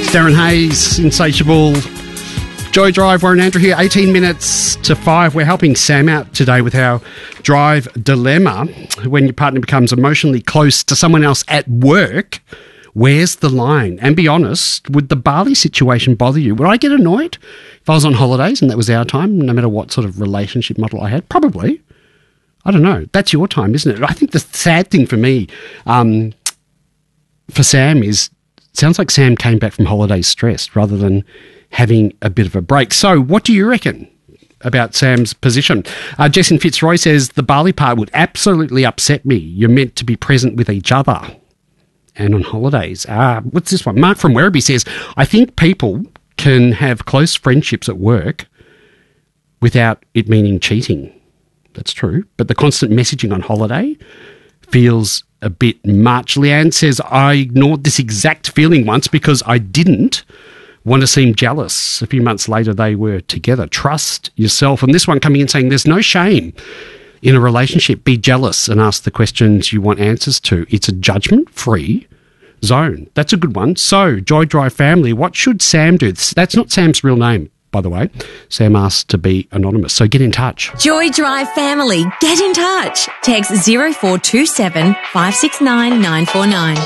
Darren Hayes, Insatiable. Joy Drive, Warren Andrew here, 18 minutes to 5. We're helping Sam out today with our drive dilemma. When your partner becomes emotionally close to someone else at work, where's the line? And be honest, would the Bali situation bother you? Would I get annoyed if I was on holidays and that was our time, no matter what sort of relationship model I had? Probably. I don't know. That's your time, isn't it? I think the sad thing for me, for Sam is, sounds like Sam came back from holidays stressed rather than having a bit of a break. So what do you reckon about Sam's position? Jason Fitzroy says, the Bali part would absolutely upset me. You're meant to be present with each other and on holidays. What's this one? Mark from Werribee says, I think people can have close friendships at work without it meaning cheating. That's true. But the constant messaging on holiday feels a bit much. Leanne says, I ignored this exact feeling once because I didn't want to seem jealous. A few months later, they were together. Trust yourself. And this one coming in saying, there's no shame in a relationship. Be jealous and ask the questions you want answers to. It's a judgment-free zone. That's a good one. So, Joy Drive family, what should Sam do? That's not Sam's real name, by the way. Sam asked to be anonymous. So get in touch. Joy Drive family, get in touch. Text 0427 569 949.